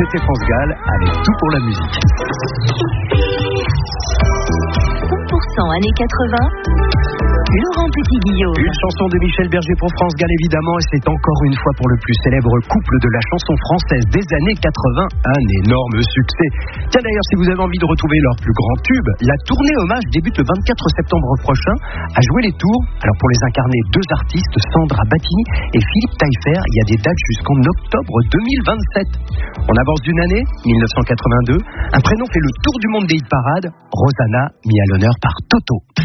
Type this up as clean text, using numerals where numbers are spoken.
C'était France Gall avec tout pour la musique. 100% années 80. Laurent Petit-Guillaume. Une chanson de Michel Berger pour France Gall évidemment, et c'est encore une fois pour le plus célèbre couple de la chanson française des années 80, un énorme succès. Tiens d'ailleurs, si vous avez envie de retrouver leur plus grand tube, la tournée hommage débute le 24 septembre prochain à Jouer les Tours. Alors pour les incarner, deux artistes, Sandra Battini et Philippe Taillefer, il y a des dates jusqu'en octobre 2027. On avance d'une année, 1982, un prénom fait le tour du monde des hit parades, Rosanna, mis à l'honneur par Toto.